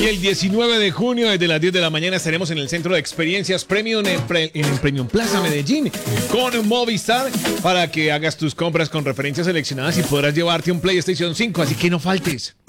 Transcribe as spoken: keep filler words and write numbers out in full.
Y el diecinueve de junio, desde las diez de la mañana, estaremos en el Centro de Experiencias Premium en, Pre- en Premium Plaza Medellín con Movistar para que hagas tus compras con referencias seleccionadas y podrás llevarte un PlayStation cinco, así que no faltes.